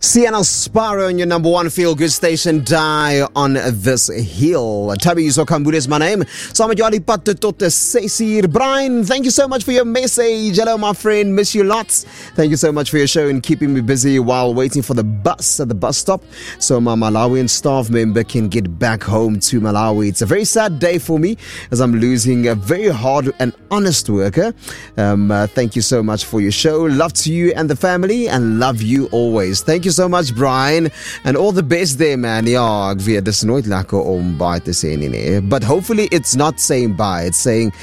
Sienna Sparrow on your number one feel-good station, Die on This Hill. Tabby Yusokambu is my name. Saam met jou al die pad tot 6 uur. Brian, thank you so much for your message. Hello, my friend. Miss you lots. Thank you so much for your show and keeping me busy while waiting for the bus at the bus stop so my Malawian staff member can get back home to Malawi. It's a very sad day for me as I'm losing a very hard and honest worker. Thank you so much for your show. Love to you and the family and love you always. Thank you so much, Brian, and all the best there, man. Ja, ek weet dis nooit lekker om bye te sê nie. But hopefully it's not saying bye, it's saying